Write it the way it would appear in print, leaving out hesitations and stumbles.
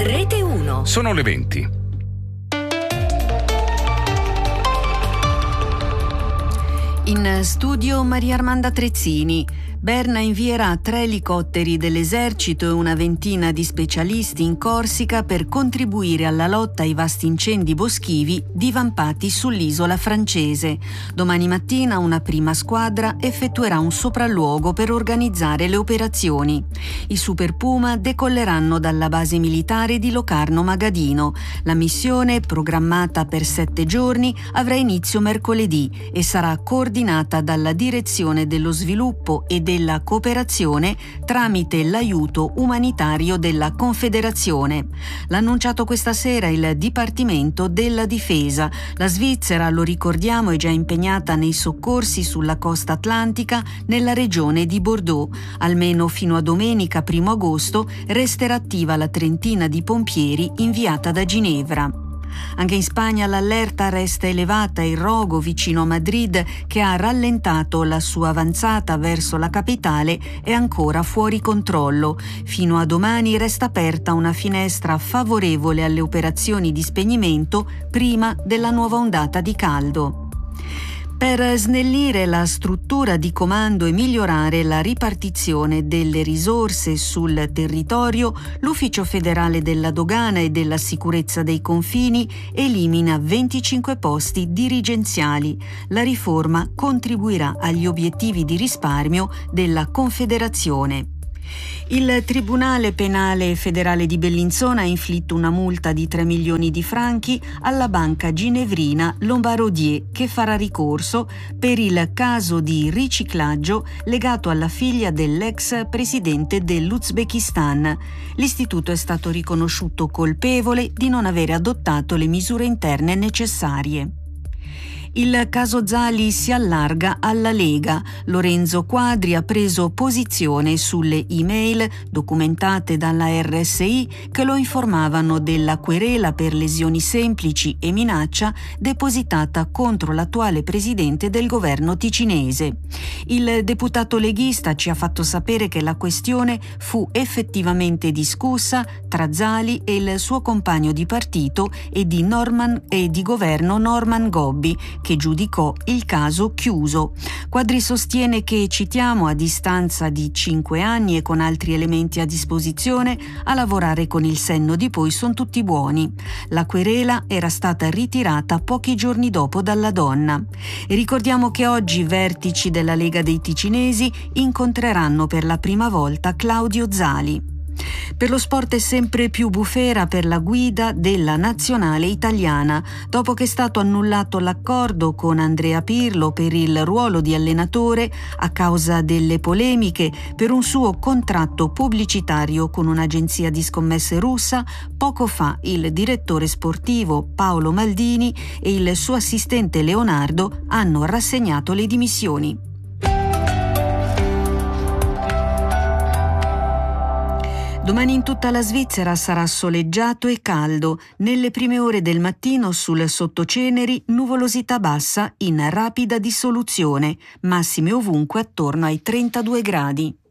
Rete 1. Sono le 20. In studio Maria Armanda Trezzini. Berna invierà 3 elicotteri dell'esercito e una ventina di specialisti in Corsica per contribuire alla lotta ai vasti incendi boschivi divampati sull'isola francese. Domani mattina una prima squadra effettuerà un sopralluogo per organizzare le operazioni. I Super Puma decolleranno dalla base militare di Locarno Magadino. La missione, programmata per 7 giorni, avrà inizio mercoledì e sarà coordinata dalla Direzione dello Sviluppo e della Cooperazione tramite l'aiuto umanitario della Confederazione. L'ha annunciato questa sera il Dipartimento della Difesa. La Svizzera, lo ricordiamo, è già impegnata nei soccorsi sulla costa atlantica nella regione di Bordeaux. Almeno fino a domenica 1 agosto resterà attiva la trentina di pompieri inviata da Ginevra. Anche in Spagna l'allerta resta elevata. Il rogo vicino a Madrid, che ha rallentato la sua avanzata verso la capitale, è ancora fuori controllo. Fino a domani resta aperta una finestra favorevole alle operazioni di spegnimento prima della nuova ondata di caldo. Per snellire la struttura di comando e migliorare la ripartizione delle risorse sul territorio, l'Ufficio federale della dogana e della sicurezza dei confini elimina 25 posti dirigenziali. La riforma contribuirà agli obiettivi di risparmio della Confederazione. Il Tribunale Penale Federale di Bellinzona ha inflitto una multa di 3 milioni di franchi alla banca ginevrina Lombardier, che farà ricorso per il caso di riciclaggio legato alla figlia dell'ex presidente dell'Uzbekistan. L'istituto è stato riconosciuto colpevole di non avere adottato le misure interne necessarie. Il caso Zali si allarga alla Lega. Lorenzo Quadri ha preso posizione sulle email documentate dalla RSI che lo informavano della querela per lesioni semplici e minaccia depositata contro l'attuale presidente del governo ticinese. Il deputato leghista ci ha fatto sapere che la questione fu effettivamente discussa tra Zali e il suo compagno di partito e di governo Norman Gobbi, che giudicò il caso chiuso. Quadri sostiene che, citiamo, a distanza di 5 anni e con altri elementi a disposizione, a lavorare con il senno di poi sono tutti buoni. La querela era stata ritirata pochi giorni dopo dalla donna. E ricordiamo che oggi i vertici della Lega dei Ticinesi incontreranno per la prima volta Claudio Zali. Per lo sport è sempre più bufera per la guida della nazionale italiana. Dopo che è stato annullato l'accordo con Andrea Pirlo per il ruolo di allenatore a causa delle polemiche per un suo contratto pubblicitario con un'agenzia di scommesse russa, poco fa il direttore sportivo Paolo Maldini e il suo assistente Leonardo hanno rassegnato le dimissioni. Domani in tutta la Svizzera sarà soleggiato e caldo. Nelle prime ore del mattino sul sottoceneri nuvolosità bassa in rapida dissoluzione, massime ovunque attorno ai 32 gradi.